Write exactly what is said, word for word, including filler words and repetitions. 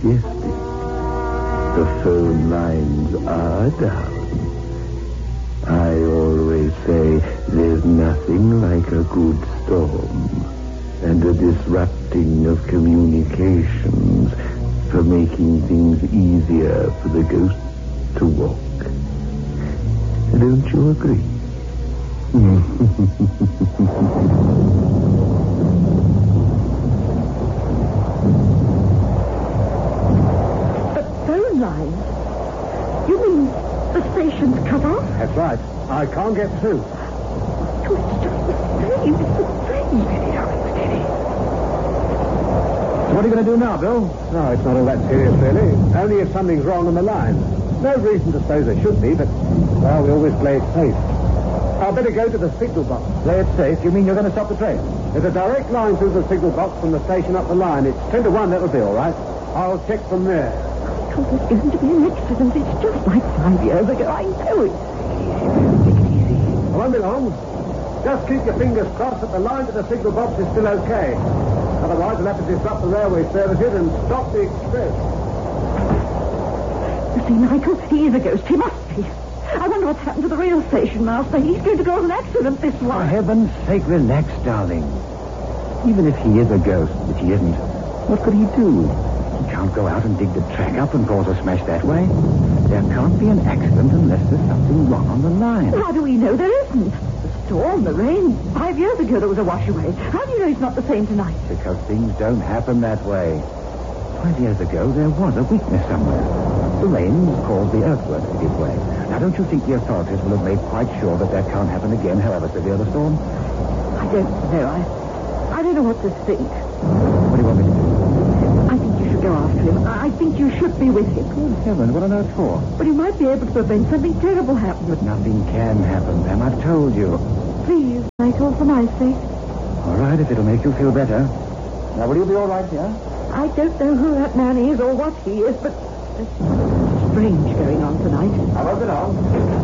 suggested. The phone lines are down. I always say there's nothing like a good storm and a disrupting of communications for making things easier for the ghosts to walk. Don't you agree? The phone lines? You mean the station's cut off? That's right. I can't get through. Oh, it's just the same. It's the same. Steady, darling, steady. So what are you going to do now, Bill? No, it's not all that serious, really. Only if something's wrong on the line. No reason to suppose there should be, but, well, we always play it safe. I'll better go to the signal box. Play it safe? You mean you're going to stop the train? There's a direct line through the signal box from the station up the line. It's ten to one, that'll be all right. I'll check from there. Oh, this isn't to be an accident. It's just like five years ago. I know it. Take it easy. I won't be long. Just keep your fingers crossed that the line to the signal box is still okay. Otherwise, we'll have to disrupt the railway services and stop the express. You see, Michael, he is a ghost. He must be. I wonder what's happened to the rail station master. He's going to cause an accident this For one. heaven's sake, relax, darling. Even if he is a ghost, which he isn't, what could he do? He can't go out and dig the track up and cause a smash that way. There can't be an accident unless there's something wrong on the line. How do we know there isn't? The storm, the rain. Five years ago there was a wash away. How do you know it's not the same tonight? Because things don't happen that way. Five years ago, there was a weakness somewhere. The rain caused the earthwork to give way. Now, don't you think the authorities will have made quite sure that that can't happen again, however severe the storm? I don't know. I, I don't know what to think. What do you want me to do? I think you should go after him. I I think you should be with him. Good heavens, what on earth for? But you might be able to prevent something terrible happening. But nothing can happen, Pam. I've told you. Please, Michael, for my sake. All right, if it'll make you feel better. Now, will you be all right here? I don't know who that man is or what he is, but there's something strange going on tonight. I won't be long.